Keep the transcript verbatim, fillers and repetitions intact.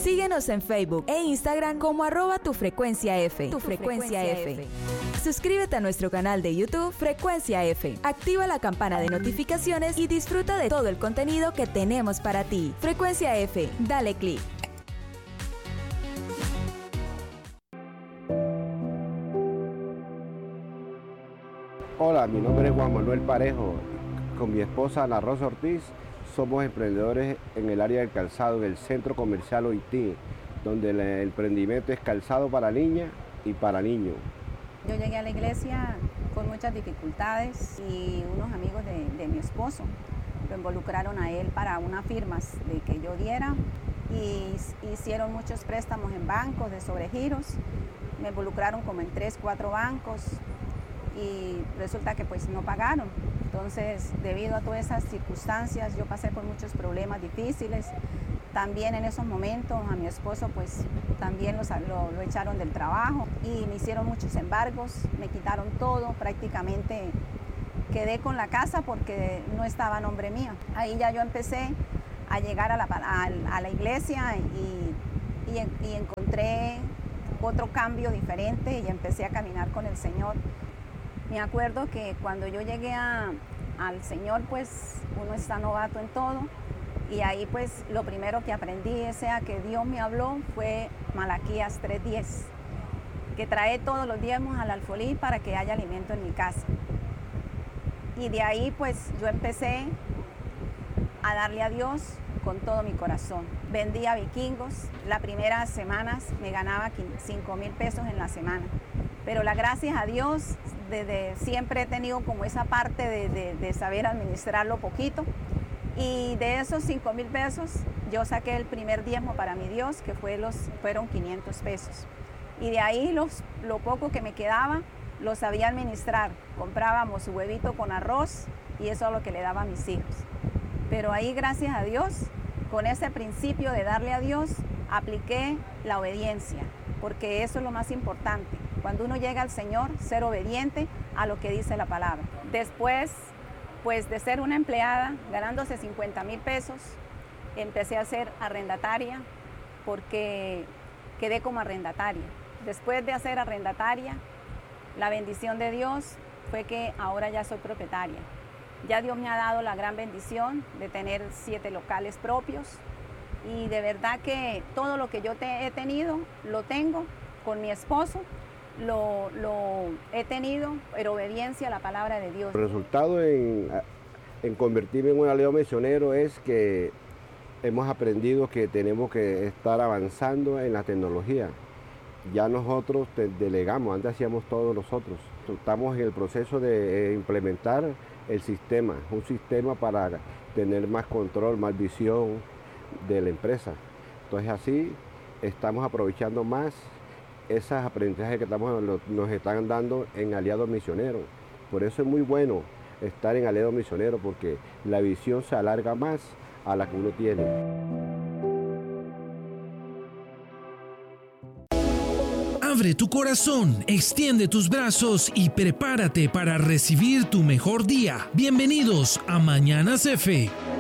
Síguenos en Facebook e Instagram como arroba tu frecuencia F. Tu frecuencia F. Suscríbete a nuestro canal de YouTube Frecuencia F. Activa la campana de notificaciones y disfruta de todo el contenido que tenemos para ti. Frecuencia F, dale clic. Hola, mi nombre es Juan Manuel Parejo. Con mi esposa Ana Rosa Ortiz somos emprendedores en el área del calzado, en el centro comercial Oití, donde el emprendimiento es calzado para niñas y para niños. Yo llegué a la iglesia con muchas dificultades y unos amigos de, de mi esposo lo involucraron a él para unas firmas de que yo diera y hicieron muchos préstamos en bancos de sobregiros. Me involucraron como en tres, cuatro bancos y resulta que pues no pagaron. Entonces, debido a todas esas circunstancias, yo pasé por muchos problemas difíciles. También en esos momentos a mi esposo pues también los, lo, lo echaron del trabajo y me hicieron muchos embargos, me quitaron todo, prácticamente quedé con la casa porque no estaba a nombre mío. Ahí ya yo empecé a llegar a la, a, a la iglesia y, y, y encontré otro cambio diferente y empecé a caminar con el Señor. Me acuerdo que cuando yo llegué a, al Señor, pues uno está novato en todo y ahí pues lo primero que aprendí, o sea, que Dios me habló fue Malaquías tres diez, que trae todos los diezmos al alfolí para que haya alimento en mi casa. Y de ahí pues yo empecé a darle a Dios con todo mi corazón. Vendía vikingos, las primeras semanas me ganaba cinco mil pesos en la semana. Pero la gracias a Dios, desde siempre he tenido como esa parte de, de, de saber administrarlo poquito. Y de esos cinco mil pesos, yo saqué el primer diezmo para mi Dios, que fue los, fueron quinientos pesos. Y de ahí los, lo poco que me quedaba, lo sabía administrar. Comprábamos su huevito con arroz y eso es lo que le daba a mis hijos. Pero ahí, gracias a Dios, con ese principio de darle a Dios, apliqué la obediencia, porque eso es lo más importante. Cuando uno llega al Señor, ser obediente a lo que dice la palabra. Después, pues de ser una empleada, ganándose cincuenta mil pesos, empecé a ser arrendataria porque quedé como arrendataria. Después de hacer arrendataria, la bendición de Dios fue que ahora ya soy propietaria. Ya Dios me ha dado la gran bendición de tener siete locales propios y de verdad que todo lo que yo te he tenido, lo tengo con mi esposo. Lo, lo he tenido en obediencia a la palabra de Dios. El resultado en, en convertirme en un aliado misionero es que hemos aprendido que tenemos que estar avanzando en la tecnología. Ya nosotros te delegamos, antes hacíamos todos nosotros. Estamos en el proceso de implementar el sistema, un sistema para tener más control, más visión de la empresa. Entonces así estamos aprovechando más esos aprendizajes que estamos, nos están dando en Aliados Misioneros. Por eso es muy bueno estar en Aliados Misioneros, porque la visión se alarga más a la que uno tiene. Abre tu corazón, extiende tus brazos y prepárate para recibir tu mejor día. Bienvenidos a Mañanas F.